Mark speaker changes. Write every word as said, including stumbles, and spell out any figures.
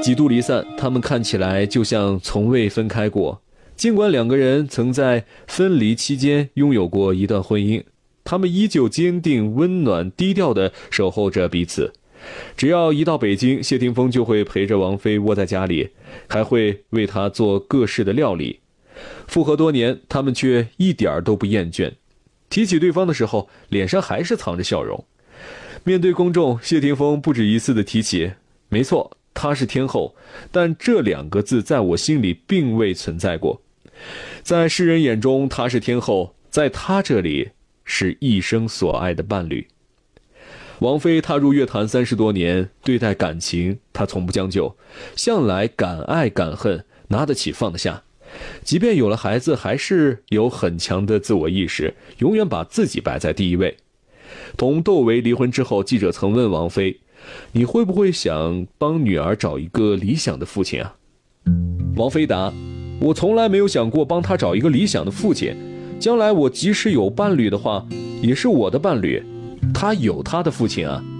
Speaker 1: 几度离散，他们看起来就像从未分开过。尽管两个人曾在分离期间拥有过一段婚姻，他们依旧坚定、温暖、低调地守候着彼此。只要一到北京，谢霆锋就会陪着王菲窝在家里，还会为她做各式的料理。复合多年，他们却一点都不厌倦。提起对方的时候，脸上还是藏着笑容。面对公众，谢霆锋不止一次地提起，没错，她是天后，但这两个字在我心里并未存在过。在世人眼中，她是天后，在他这里是一生所爱的伴侣。王菲踏入乐坛三十多年，对待感情她从不将就，向来敢爱敢恨，拿得起放得下。即便有了孩子，还是有很强的自我意识，永远把自己摆在第一位。同窦唯离婚之后，记者曾问王菲，你会不会想帮女儿找一个理想的父亲啊？王菲答，我从来没有想过帮她找一个理想的父亲，将来我即使有伴侣的话，也是我的伴侣，他有他的父亲啊。